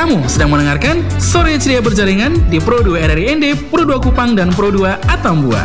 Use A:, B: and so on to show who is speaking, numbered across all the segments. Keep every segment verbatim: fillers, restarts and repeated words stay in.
A: Kamu sedang mendengarkan Sore Ceria Berjaringan di Pro dua R R I N D, Pro dua Kupang, dan Pro dua Atambua.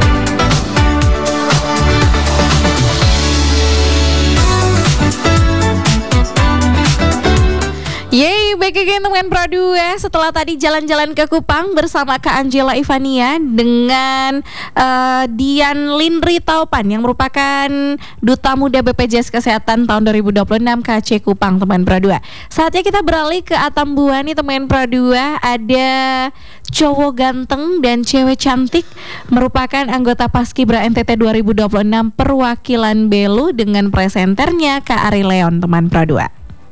B: Yeay, back again teman Pro dua. Setelah tadi jalan-jalan ke Kupang bersama Kak Angela Ivania dengan uh, Dian Lindri Taupan yang merupakan Duta Muda B P J S Kesehatan tahun dua ribu dua puluh enam K C Kupang teman Pro dua. Saatnya kita beralih ke Atambua nih teman Pro dua. Ada cowok ganteng dan cewek cantik merupakan anggota Paskibra N T T dua ribu dua puluh enam perwakilan Belu dengan presenternya Kak Ari Leon teman Pro dua.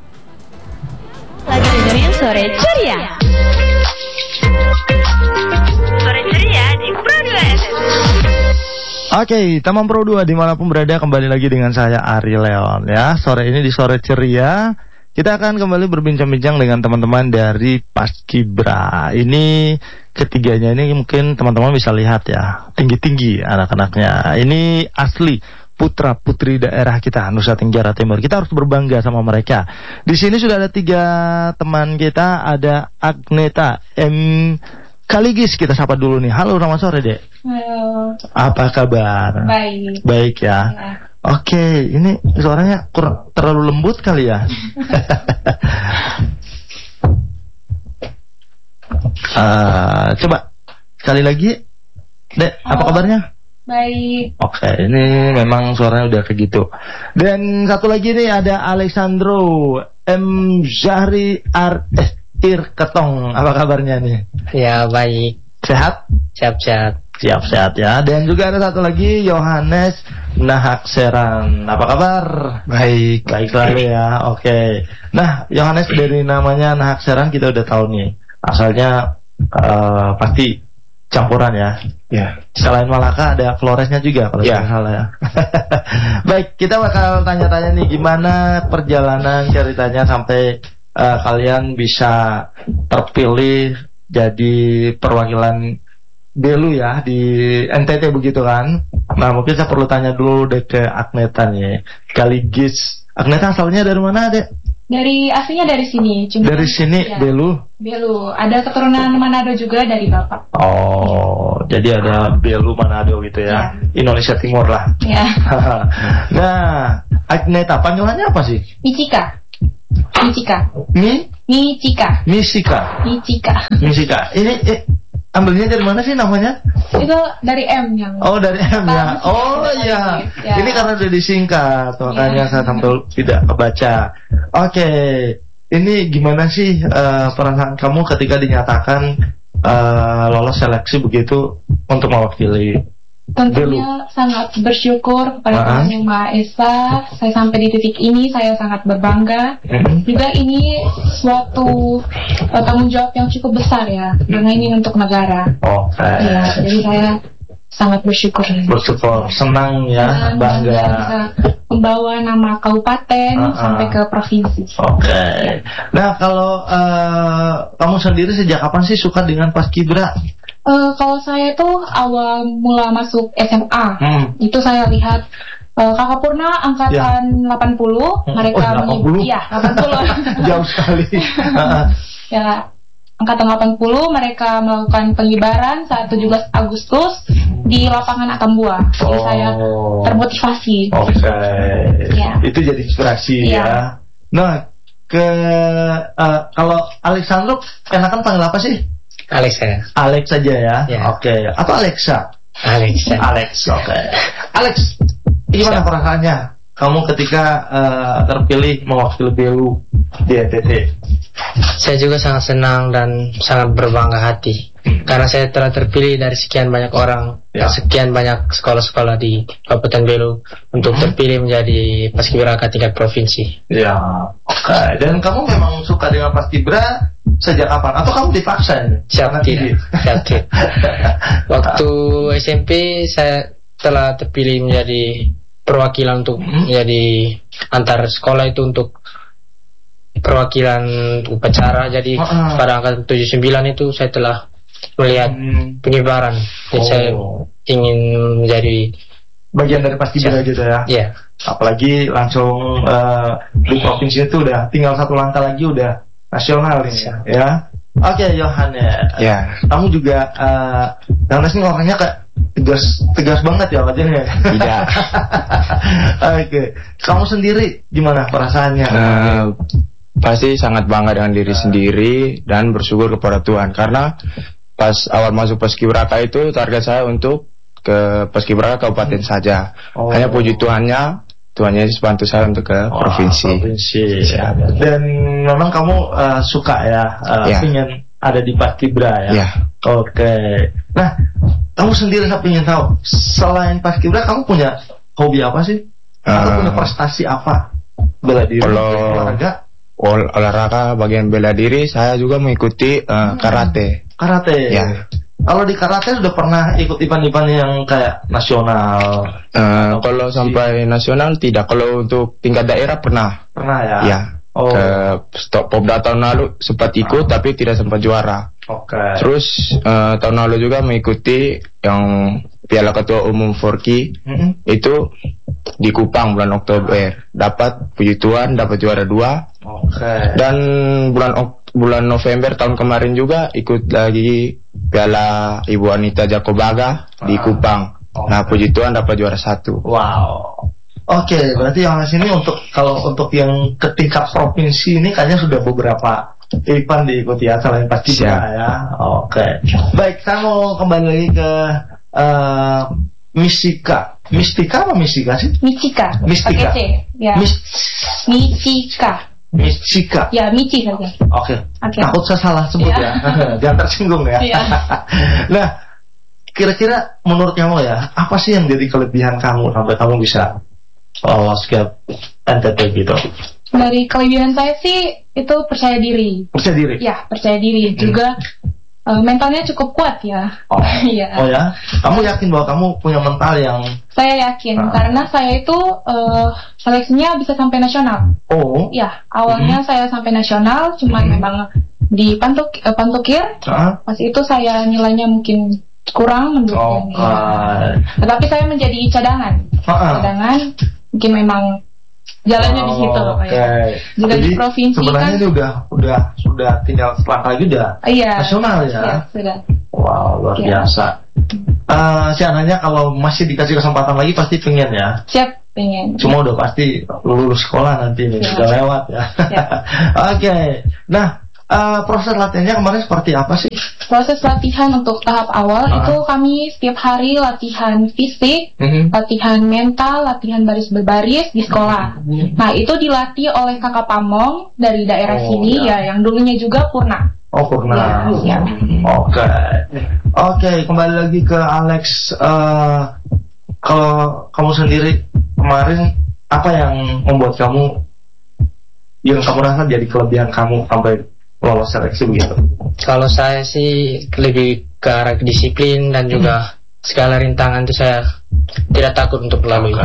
C: Lagi dengerin Sore Ceria. Sore Ceria di Pro dua F M.
D: Oke, teman Pro dua dimanapun berada, kembali lagi dengan saya Ari Leon ya. Sore ini di Sore Ceria kita akan kembali berbincang-bincang dengan teman-teman dari Paskibra. Ini ketiganya ini mungkin teman-teman bisa lihat ya, tinggi-tinggi anak-anaknya. Ini asli putra putri daerah kita Nusa Tenggara Timur. Kita harus berbangga sama mereka. Di sini sudah ada tiga teman kita. Ada Agneta M Kaligis, kita sapa dulu nih. Halo, selamat sore Dek.
E: Halo.
D: Apa kabar?
E: Baik.
D: Baik ya, ya. Oke, ini suaranya kurang terlalu lembut kali ya. uh, Coba sekali lagi Dek, apa
E: oh.
D: kabarnya?
E: Baik.
D: Oke, ini memang suaranya udah kayak gitu. Dan satu lagi nih ada Alexandro M Zahri Ar eh, Ir Ketong. Apa kabarnya nih?
F: Ya baik.
D: Sehat?
F: Siap-siap.
D: Siap-siap ya. Dan juga ada satu lagi Yohanes Nahakseran. Apa kabar?
F: Baik.
D: Baik sekali ya. Oke. Nah, Yohanes dari namanya Nahakseran kita udah tahu nih. Asalnya uh, pasti campuran ya.
F: Ya.
D: Selain Malaka ada Floresnya juga kalau
F: ya.
D: tidak salah ya. Baik, kita bakal tanya-tanya nih gimana perjalanan ceritanya sampai uh, kalian bisa terpilih jadi perwakilan Belu ya di N T T begitu kan. Nah, mungkin saya perlu tanya dulu deh ke Agneta nih. Kaligis. Agneta asalnya dari mana, Dek?
E: Dari aslinya dari sini. Cuma
D: dari sini ya. Belu.
E: Belu. Ada keturunan Manado juga dari bapak.
D: Oh, jadi ada Belu Manado gitu ya. ya. Indonesia Timur lah.
E: Ya.
D: Nah, Agneta panggilannya apa sih?
E: Michika. Michika.
D: Mi?
E: Michika.
D: Misika.
E: Michika.
D: Misika. Ini eh, ambilnya dari mana sih namanya?
E: Itu dari M yang.
D: Oh, dari M ya. Oh iya. Ya. Ini karena udah disingkat, makanya ya. Saya sampai tidak kebaca. Oke. Okay. Ini gimana sih uh, perasaan kamu ketika dinyatakan uh, lolos seleksi begitu untuk mewakili?
E: Tentunya sangat bersyukur kepada Tuhan Yang Maha Esa. Saya sampai di titik ini, saya sangat berbangga. Mm-hmm. Juga ini suatu uh, tanggung jawab yang cukup besar ya, karena ini untuk negara.
D: Oh, okay.
E: Ya, jadi saya sangat bersyukur.
D: Bersyukur, senang ya,
E: dan
D: bangga.
E: Bisa membawa nama kabupaten uh-uh. sampai ke provinsi.
D: Oke. Okay. Nah, kalau uh, kamu sendiri sejak kapan sih suka dengan Paskibra?
E: Uh, kalau saya tuh awal mula masuk S M A, hmm. itu saya lihat uh, Kakak Purna angkatan ya. delapan puluh, mereka
D: oh, delapan puluh?
E: Iya, delapan puluh.
D: Jauh sekali.
E: Ya, angkatan delapan puluh mereka melakukan pengibaran saat tujuh belas Agustus di lapangan Atambua. Jadi oh. saya termotivasi.
D: Oke. Okay.
E: Ya.
D: Itu jadi inspirasi ya. ya. Nah, ke uh, kalau Alexandro enakan panggil apa sih?
F: Alexa.
D: Alex saja ya. ya. Oke. Okay. Apa Alexa?
F: Alexa.
D: Alex. Oke. Okay. Alex, gimana Siap. perasaannya kamu ketika uh, terpilih mewakili Belu di N T T?
F: Saya juga sangat senang dan sangat berbangga hati karena saya telah terpilih dari sekian banyak orang, ya. sekian banyak sekolah-sekolah di Kabupaten Belu untuk hmm. terpilih menjadi Paskibra tingkat provinsi.
D: Ya, oke. Okay. Dan kamu memang suka dengan Paskibra sejak kapan? Atau kamu dipaksa ini?
F: Siap tidak. Siap tidak. Waktu S M P saya telah terpilih menjadi perwakilan untuk hmm. menjadi antar sekolah itu untuk perwakilan upacara. Jadi uh-uh. pada angkatan tujuh puluh sembilan itu saya telah melihat hmm. pengibaran. Jadi oh. saya ingin menjadi
D: bagian dari Paskibra gitu ya.
F: Iya.
D: Apalagi langsung uh, di provinsi itu udah tinggal satu langkah lagi udah nasional ini ya. ya. Oke, Yohanes.
G: Ya.
D: Kamu juga uh, Yohanes ini orangnya kayak tegas tegas banget ya wajahnya.
G: Tidak.
D: Oke. Kamu sendiri gimana perasaannya?
G: Uh, pasti sangat bangga dengan diri sendiri dan bersyukur kepada Tuhan karena pas awal masuk Paskibraka itu target saya untuk ke Paskibraka kabupaten saja.
D: Oh.
G: Hanya puji Tuhannya, Tuhannya bantu saya untuk ke
D: Wah,
G: provinsi.
D: provinsi.
G: Ya.
D: Dan memang kamu uh, suka ya, uh,
G: Ya.
D: ingin ada di Paskibra ya.
G: Ya.
D: Oke. Nah, kamu sendiri saya ingin tahu, selain Paskibra kamu punya hobi apa sih? Atau
G: Uh,
D: punya prestasi apa? Bela diri,
G: kalau-
D: olahraga,
G: ol- olahraga bagian bela diri saya juga mengikuti uh, karate.
D: karate.
G: Ya.
D: Kalau di karate sudah pernah ikut event-event yang kayak nasional?
G: Uh, kalau sampai nasional tidak, kalau untuk tingkat daerah pernah.
D: Pernah ya?
G: Ya.
D: Oh.
G: Ke stop Popda tahun lalu sempat ikut tapi tidak sempat juara.
D: Oke.
G: Terus eh, tahun lalu juga mengikuti yang Piala Ketua Umum Forki
D: Mm-mm.
G: itu di Kupang bulan Oktober. Dapat puji Tuhan, dapat juara dua.
D: Oke.
G: Dan bulan Ok- bulan November tahun kemarin juga ikut lagi Piala Ibu Anita Jakobaga di
D: Ah.
G: Kupang.
D: Oke.
G: Nah puji Tuhan dapat juara satu.
D: Wow. Oke, berarti yang sini untuk kalau untuk yang ke tingkat provinsi ini kayaknya sudah beberapa event diikuti ya selain Paskibra
G: Siap.
D: ya. Oke. Baik, saya mau kembali lagi ke uh, Mistika. Mistika apa Mistika sih?
E: Michika.
D: Mistika.
E: Pakai C. Ya.
D: Mis
E: Michika.
D: Mistika.
E: Ya, Michi saja.
D: Oke.
E: Oke.
D: Takut saya salah sebut
E: Iya.
D: ya. Jangan tersinggung ya.
E: Iya.
D: Nah, kira-kira menurut kamu ya, apa sih yang jadi kelebihan kamu sampai kamu bisa lolos ke N T T gitu?
E: Dari kelebihan saya sih itu percaya diri.
D: Percaya diri?
E: Ya, percaya diri. Juga eh, mentalnya cukup kuat ya.
D: Oh.
E: Iya.
D: Oh ya? Kamu yakin bahwa kamu punya mental yang
E: Saya yakin
D: Ah.
E: karena saya itu eh, seleksinya bisa sampai nasional.
D: oh,
E: Ya, awalnya saya sampai nasional, cuman memang di pantuk eh, pantukir.
D: ah,
E: Pas itu saya nilainya mungkin kurang menurut
D: oh,
E: saya.
D: ah,
E: Tetapi saya menjadi cadangan.
D: ah.
E: Cadangan mungkin memang jalannya di situ
D: Oh,
E: Pak,
D: Oke.
E: ya. Juga
D: Jadi
E: di provinsi
D: sebenarnya
E: kan-
D: ini udah udah sudah tinggal selangkah lagi udah
E: Iya.
D: nasional ya.
E: Iya, sudah.
D: Wow, luar
E: Iya.
D: biasa. Eh, si anaknya kalau masih dikasih kesempatan lagi pasti pengen ya.
E: Siap pengen.
D: Cuma udah pasti lulus sekolah nanti nih,
E: Ya.
D: udah lewat ya.
E: Ya.
D: Oke. Nah, eh, proses latihannya kemarin seperti apa sih?
E: Proses latihan untuk tahap awal
D: Ah.
E: itu kami setiap hari latihan fisik,
D: Mhm.
E: latihan mental, latihan baris berbaris di sekolah. Nah, itu dilatih oleh kakak Pamong dari daerah
D: Oh,
E: sini
D: ya.
E: ya, yang dulunya juga Purna.
D: Oh, Purna.
E: Ya, ya.
D: Oke. Oke, kembali lagi ke Alex. Eh, kalau kamu sendiri kemarin apa yang membuat kamu yang kamu rasa jadi kelebihan kamu sampai lolos seleksi begitu?
F: Kalau saya sih lebih ke arah disiplin dan juga segala rintangan itu saya tidak takut untuk melalui.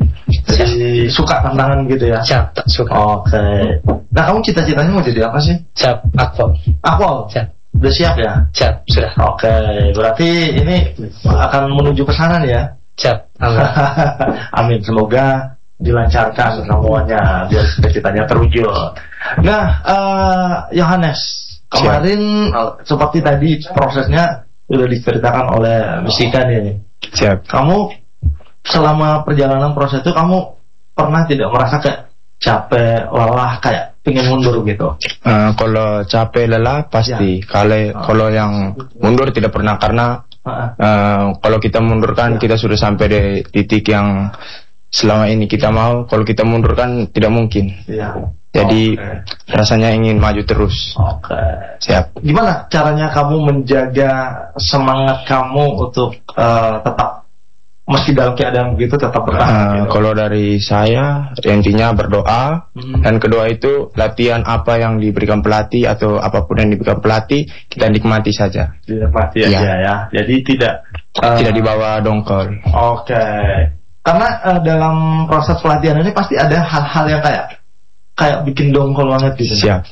D: Jadi suka tantangan gitu ya?
F: Siap, tak suka.
D: Oke. Nah, kamu cita-citanya mau jadi apa sih?
F: Siap, akpol.
D: Akpol?
F: Siap,
D: Udah siap ya?
F: siap, sudah.
D: Oke, berarti ini akan menuju ke sana nih ya?
F: Siap, amin.
D: Amin, semoga dilancarkan semuanya biar cita-citanya terwujud. Nah, eh, Yohanes, kemarin eh, seperti tadi prosesnya sudah diceritakan oleh Mistika nih.
G: Siap.
D: Kamu selama perjalanan proses itu kamu pernah tidak merasa kayak capek, lelah, kayak pengen mundur gitu?
G: Eh, kalau capek lelah pasti. Kalau kalau yang mundur tidak pernah karena
D: Heeh.
G: eh, kalau kita mundur kan kita sudah sampai di titik yang selama ini kita mau. Kalau kita mundur kan tidak mungkin.
D: Iya.
G: Jadi
D: Oke.
G: rasanya ingin maju terus.
D: Oke.
G: Siap.
D: Gimana caranya kamu menjaga semangat kamu untuk eh, tetap meski dalam keadaan begitu tetap bertahan?
G: Eh,
D: gitu?
G: kalau dari saya intinya berdoa
D: Hmm.
G: dan kedua itu latihan apa yang diberikan pelatih atau apapun yang diberikan pelatih kita nikmati saja.
D: Dinikmati
G: Iya.
D: aja ya. Jadi tidak eh,
G: Tidak dibawa dongkol.
D: Oke. Karena eh, dalam proses pelatihan ini pasti ada hal-hal yang kayak kayak bikin dongkol banget gitu.
G: Siap.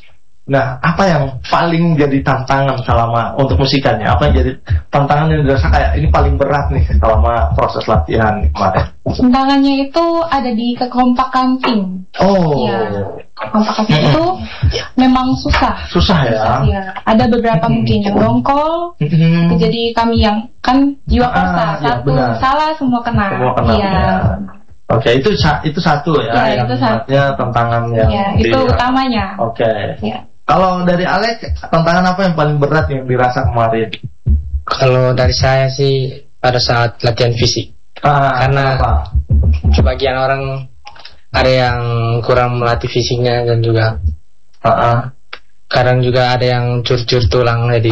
D: Nah, apa yang paling jadi tantangan selama untuk musikannya? Apa yang jadi tantangan yang dirasa kayak ini paling berat nih selama proses latihan kemarin?
E: Tantangannya itu ada di kekompakan tim.
D: Oh,
E: Ya, kekompakan tim itu memang susah.
D: susah ya.
E: Susah, ya. Ada beberapa mungkin yang dongkol.
D: Mhm.
E: Jadi kami yang kan jiwa korsa,
D: Ah, iya,
E: satu
D: benar.
E: salah semua kena.
D: Semua kena.
E: Iya.
D: Ya. Oke, itu sa- itu satu ya,
E: Ya,
D: yang
E: itu satu.
D: sifatnya tantangan yang
E: Ya,
D: di-
E: itu utamanya.
D: Oke.
E: Ya.
D: Kalau dari Alex, tantangan apa yang paling berat yang dirasa kemarin?
F: Kalau dari saya sih pada saat latihan fisik.
D: Ah,
F: Karena-
D: apa?
F: Sebagian orang ada yang kurang melatih fisiknya dan juga
D: Ah, ah.
F: kadang juga ada yang cur-cur tulang jadi.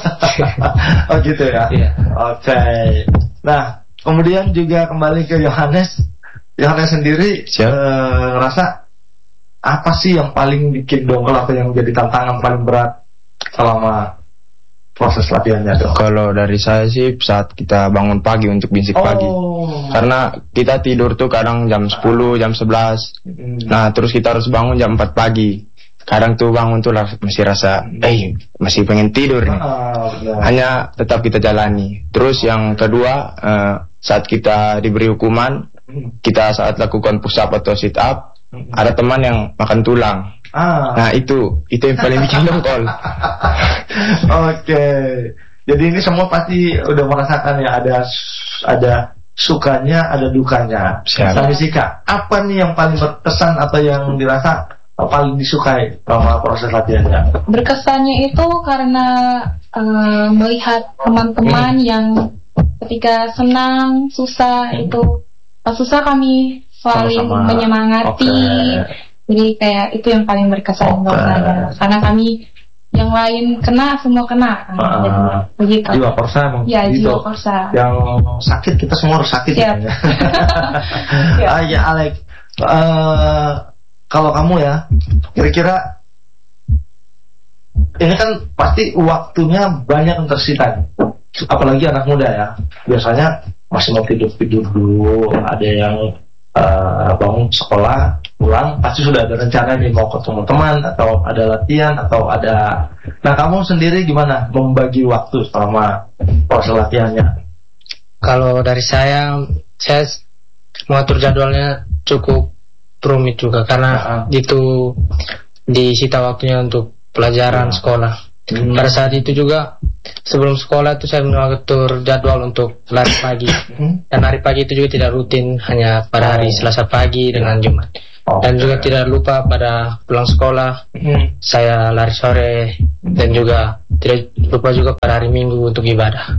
D: Oh gitu ya.
F: Iya.
D: Oke. Nah, kemudian juga kembali ke Yohanes. Yohanes sendiri
G: Siap.
D: eh, ngerasa apa sih yang paling bikin dongkol atau yang jadi tantangan paling berat selama proses latihannya dong?
G: Kalau dari saya sih saat kita bangun pagi untuk bisik pagi.
D: Oh.
G: Karena kita tidur tuh kadang jam sepuluh, jam sebelas.
D: Mm.
G: Nah, terus kita harus bangun jam empat pagi. Kadang tuh bangun tuh ras- masih rasa, eh masih pengen tidur nih.
D: Ah, benar.
G: Hanya tetap kita jalani. Terus yang kedua, eh, saat kita diberi hukuman,
D: Mm.
G: kita saat lakukan push up atau sit up,
D: Mm.
G: ada teman yang makan tulang.
D: Ah.
G: Nah itu, itu yang paling bikin dongkol.
D: Oke. Jadi ini semua pasti udah merasakan ya, ada ada sukanya, ada dukanya.
G: Siap.
D: Sampai Sika, apa nih yang paling berkesan atau yang dirasa paling disukai selama proses latihannya?
E: Berkesannya itu karena eh, melihat teman-teman yang ketika senang, susah itu pas susah kami saling
D: Sama-sama.
E: menyemangati.
D: Oke.
E: Jadi kayak itu yang paling berkesan
D: Oke.
E: buat saya. Karena kami yang lain kena semua kena. Nah,
D: Ah.
E: jadi begitu.
D: Jiwa korsa emang
E: Ya,
D: gitu.
E: jiwa korsa.
D: Yang sakit kita semua harus sakit.
E: Siap.
D: Ya.
E: Siap.
D: Ah ya Alex, Eh, kalau kamu ya, kira-kira ini kan pasti waktunya banyak yang tersita, apalagi anak muda ya. Biasanya masih mau tidur-tidur dulu, ada yang eh, bangun sekolah, pulang, pasti sudah ada rencana nih mau ketemu teman atau ada latihan atau ada. Nah kamu sendiri gimana membagi waktu selama proses latihannya?
F: Kalau dari saya, saya mengatur jadwalnya cukup rumit juga karena
D: Ah.
F: itu disita waktunya untuk pelajaran
D: Ah.
F: sekolah.
D: Hmm.
F: Pada saat itu juga sebelum sekolah itu saya mengatur jadwal untuk lari pagi.
D: Hmm.
F: Dan hari pagi itu juga tidak rutin, hanya pada hari
D: Oh.
F: Selasa pagi dengan Jumat.
D: Oke.
F: Dan juga tidak lupa pada pulang sekolah
D: Hmm.
F: saya lari sore dan juga tidak lupa juga pada hari Minggu untuk ibadah.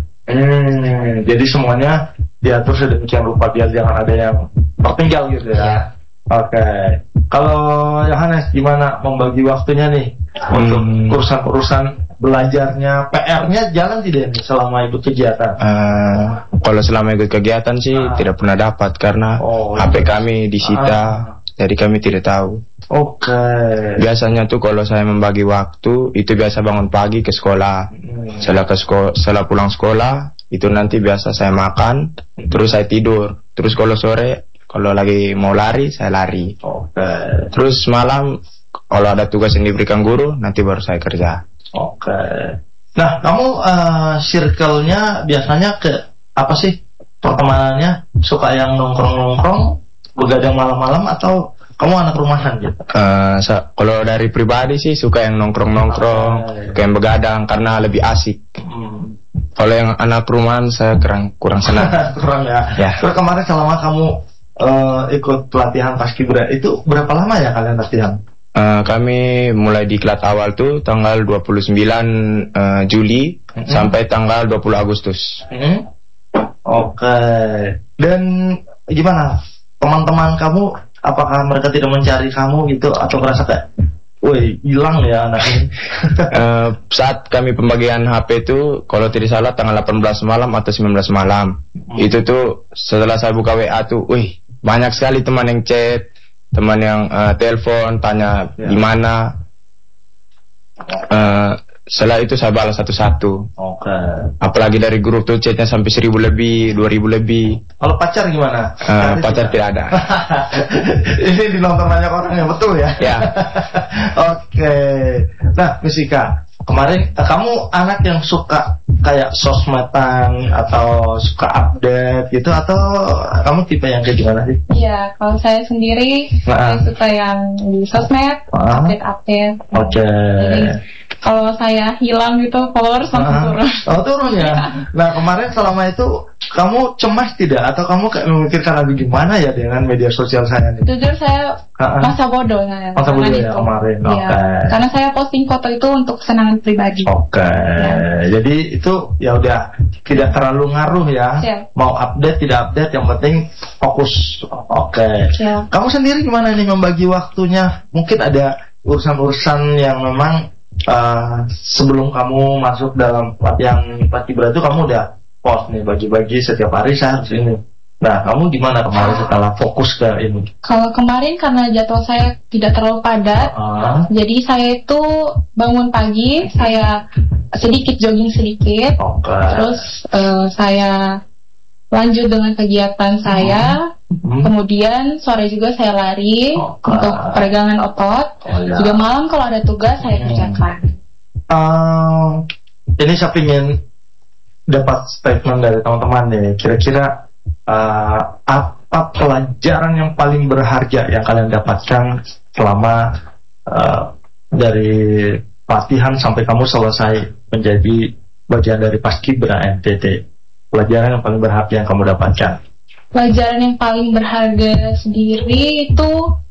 D: Hmm, jadi semuanya diatur sedemikian rupa biar jangan ada yang tertinggal gitu ya.
F: Iya.
D: Oke. Kalau Yohanes gimana membagi waktunya nih untuk
G: Hmm.
D: urusan-urusan belajarnya, P R-nya jalan tidak nih selama ikut kegiatan?
G: Eh, kalau selama ikut kegiatan sih
D: Ah.
G: tidak pernah dapat karena
D: Oh,
G: H P
D: iya.
G: kami disita,
D: Ah.
G: jadi kami tidak tahu.
D: Oke.
G: Biasanya tuh kalau saya membagi waktu itu biasa bangun pagi ke sekolah.
D: Hmm.
G: Setelah ke sekolah, setelah pulang sekolah itu nanti biasa saya makan, terus saya tidur. Terus kalau sore kalau lagi mau lari saya lari.
D: Oke.
G: Terus malam kalau ada tugas yang diberikan guru nanti baru saya kerja.
D: Oke. Nah, kamu eh, circle-nya biasanya ke apa sih? Pertemanannya suka yang nongkrong-nongkrong, begadang malam-malam atau kamu anak rumahan gitu?
G: Eh, sa- kalau dari pribadi sih suka yang nongkrong-nongkrong,
D: Oke.
G: suka yang begadang karena lebih asik.
D: Hmm.
G: Kalau yang anak rumahan saya kurang kurang senang.
D: Kurang ya.
G: Ya.
D: Terus kemarin selama kamu eh, ikut pelatihan Paskibra itu berapa lama ya kalian latihan?
G: Eh, kami mulai di kelas awal tuh tanggal dua puluh sembilan eh, Juli
D: Mhm.
G: sampai tanggal dua puluh Agustus.
D: Hmm? Oke. Dan gimana? Teman-teman kamu apakah mereka tidak mencari kamu gitu atau merasa kayak, woi hilang ya anak ini?
G: Eh, saat kami pembagian H P itu kalau tidak salah tanggal delapan belas malam atau sembilan belas malam.
D: Hmm.
G: Itu tuh setelah saya buka W A tuh, wih banyak sekali teman yang chat, teman yang eh, telepon tanya
D: Ya.
G: di mana. Eh, setelah itu saya balas satu-satu.
D: Oke.
G: Apalagi dari grup tuh chatnya sampai seribu lebih, dua ribu lebih.
D: Kalau pacar gimana?
G: Eh,
D: Cari
G: pacar tidak ada.
D: Ini dinonton banyak orang ya, betul ya?
G: Ya.
D: Oke. Nah, Misika, kemarin eh, kamu anak yang suka kayak sosmedan atau suka update gitu, atau kamu tipe yang kayak gimana sih?
E: Iya, kalau saya sendiri
D: Nah.
E: saya suka yang di sosmed,
D: Ah.
E: update-update.
D: Oke.
E: Jadi kalau saya hilang gitu, followers langsung
D: Ah.
E: turun.
D: Oh, turun ya. Nah, kemarin selama itu kamu cemas tidak, atau kamu kayak memikirkan lagi gimana ya dengan media sosial saya nih?
E: Jujur saya
D: Ah, ah.
E: masa bodoh saya.
D: Masa bodoh
E: dengan
D: ya
E: itu.
D: kemarin,
E: Iya.
D: oke.
E: Karena saya posting foto itu untuk kesenangan pribadi.
D: Oke, jadi itu ya udah tidak terlalu ngaruh ya.
E: Siap.
D: Mau update tidak update, yang penting fokus. Oke.
E: Siap.
D: Kamu sendiri gimana nih membagi waktunya? Mungkin ada urusan-urusan yang memang uh, sebelum kamu masuk dalam yang paskibra itu kamu udah post nih, bagi-bagi setiap hari saya harus ini. Nah, kamu gimana kemarin setelah fokus ke ini?
E: Kalau kemarin karena jadwal saya tidak terlalu padat,
D: Ah,
E: jadi saya itu bangun pagi, saya sedikit jogging sedikit,
D: oke.
E: terus eh, saya lanjut dengan kegiatan saya,
D: Hmm.
E: kemudian sore juga saya lari
D: Oke.
E: untuk peregangan otot,
D: Oh, ya.
E: juga malam kalau ada tugas saya
D: Hmm.
E: kerjakan.
D: Uh, ini saya ingin dapat statement dari teman-teman nih. Kira-kira uh, apa pelajaran yang paling berharga yang kalian dapatkan selama uh, dari latihan sampai kamu selesai menjadi bagian dari Paskibra N T T? Pelajaran yang paling berharga yang kamu dapatkan?
E: Pelajaran yang paling berharga sendiri itu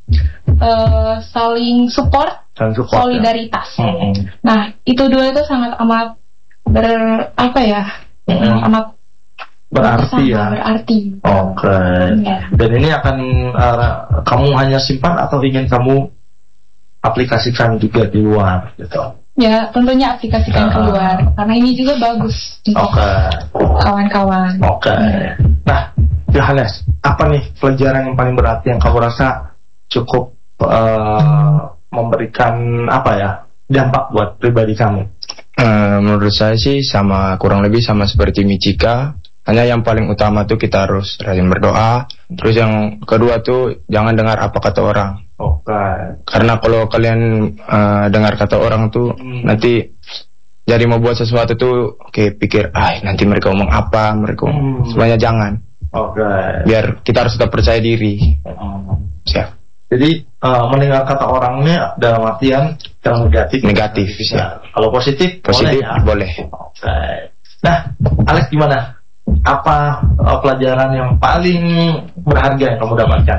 E: eh, saling support,
D: Dan support,
E: solidaritas.
D: ya? Mm-mm.
E: Nah, itu dua itu sangat amat ber apa ya?
D: Mm-mm.
E: Amat
D: Berarti
E: berkesan,
D: ya.
E: Berarti.
D: Oke.
E: Ya.
D: Dan ini akan uh, kamu hanya simpan atau ingin kamu aplikasikan juga di luar gitu?
E: Ya, tentunya aplikasikan
D: Ah.
E: keluar karena ini juga bagus untuk
D: Oke.
E: kawan-kawan.
D: Oke. Nah, Johannes, apa nih pelajaran yang paling berarti yang kamu rasa cukup uh, memberikan apa ya dampak buat pribadi kamu?
G: Eh, menurut saya sih sama, kurang lebih sama seperti Michika. Hanya yang paling utama tuh kita harus rajin berdoa. Terus yang kedua tuh jangan dengar apa kata orang.
D: Oke.
G: Karena kalau kalian eh, dengar kata orang tuh
D: Hmm.
G: nanti jadi mau buat sesuatu tuh kayak pikir, ah nanti mereka ngomong apa, mereka ngomong.
D: Hmm.
G: Semuanya jangan.
D: Oke.
G: Biar kita harus tetap percaya diri.
D: Hmm.
G: Siap.
D: Jadi uh, mendengar kata orangnya dalam artian yang negatif.
G: Negatif,
D: Bisa.
G: ya.
D: Kalau positif,
G: Positif
D: boleh.
G: boleh.
D: Ya? Oke. Nah, Alex gimana? Apa uh, pelajaran yang paling berharga yang kamu dapatkan?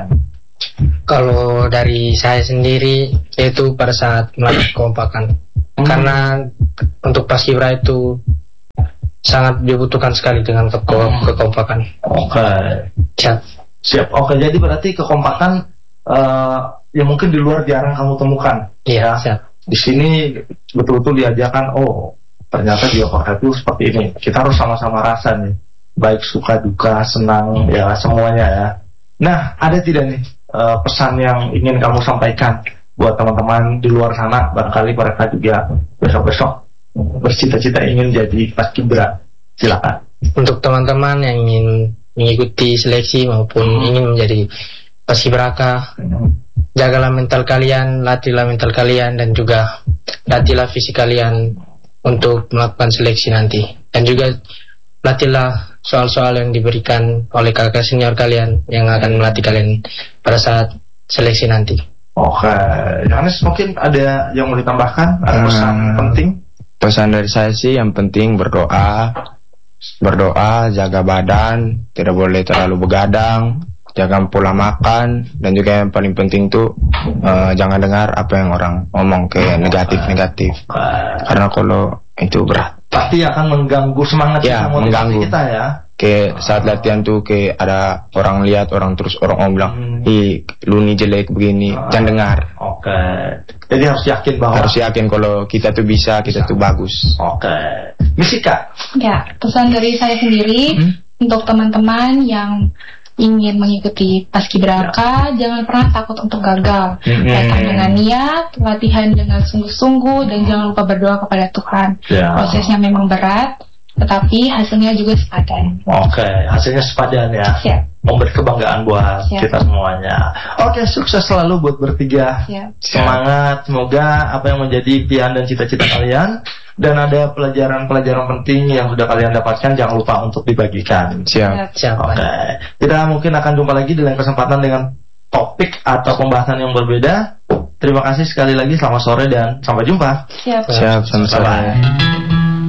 F: Kalau dari saya sendiri yaitu pada saat melatih kekompakan.
D: Hmm.
F: Karena untuk paskibra itu sangat dibutuhkan sekali dengan keko-
D: Hmm.
F: kekompakan.
D: Oke.
F: Siap.
D: Siap. Oke, jadi berarti kekompakan uh, yang mungkin di luar jarang kamu temukan.
F: Iya, siap.
D: Di sini betul-betul diajarkan, oh ternyata di Jakarta itu seperti ini. Kita harus sama-sama rasa nih, baik suka duka, senang, ya semuanya ya. Nah, ada tidak nih uh, pesan yang ingin kamu sampaikan buat teman-teman di luar sana? Barangkali mereka juga besok-besok bercita-cita ingin jadi paskibra. Silakan.
F: Untuk teman-teman yang ingin mengikuti seleksi maupun
D: Hmm.
F: ingin menjadi paskibraka, jagalah mental kalian, latihlah mental kalian, dan juga latihlah fisik kalian untuk melakukan seleksi nanti. Dan juga latihlah soal-soal yang diberikan oleh kakak senior kalian yang akan melatih kalian pada saat seleksi nanti.
D: Oke, Johannes mungkin ada yang mau ditambahkan? Ada pesan
G: Hmm.
D: penting?
G: Pesan dari saya sih yang penting berdoa, berdoa, jaga badan, tidak boleh terlalu begadang, jaga pola makan, dan juga yang paling penting tuh eh, jangan dengar apa yang orang ngomong kayak negatif-negatif. Karena kalau itu berat.
D: Pasti akan mengganggu semangat
G: Ya,
D: kita, motivasi
G: mengganggu.
D: kita ya.
G: Kayak saat latihan tuh kayak ada orang lihat, orang terus orang ngomong bilang,
D: Hmm.
G: ih lu nih jelek begini,
D: Ah.
G: jangan dengar.
D: Oke. Jadi harus yakin bahwa.
G: Harus yakin kalau kita tuh bisa, kita tuh bagus.
D: Oke. Misika.
E: Ya, pesan dari saya sendiri
D: Hmm?
E: untuk teman-teman yang ingin mengikuti paskibraka, jangan pernah takut untuk gagal.
D: Hmm.
E: Datang dengan niat, latihan dengan sungguh-sungguh, dan jangan lupa berdoa kepada Tuhan.
D: Ya.
E: Prosesnya memang berat, tetapi hasilnya juga sepadan.
D: Oke, hasilnya sepadan ya.
E: Siap.
D: memberi kebanggaan buat
E: Siap.
D: kita semuanya. Oke, sukses selalu buat bertiga.
E: Siap.
D: Semangat, semoga apa yang menjadi impian dan cita-cita kalian dan ada pelajaran-pelajaran penting yang sudah kalian dapatkan jangan lupa untuk dibagikan.
G: Siap.
F: Siap.
D: Oke, kita mungkin akan jumpa lagi di lain kesempatan dengan topik atau pembahasan yang berbeda. Terima kasih sekali lagi, selamat sore dan sampai jumpa.
E: Siap.
G: Siap, sama-sama.
D: Bye-bye.